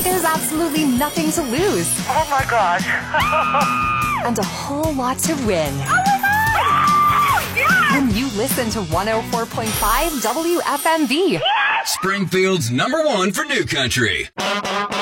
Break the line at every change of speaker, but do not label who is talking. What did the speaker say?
There's absolutely nothing to lose.
Oh my gosh.
And a whole lot to win.
Oh my God! Yes!
When you listen to 104.5 WFMV.
Springfield's #1 for new country.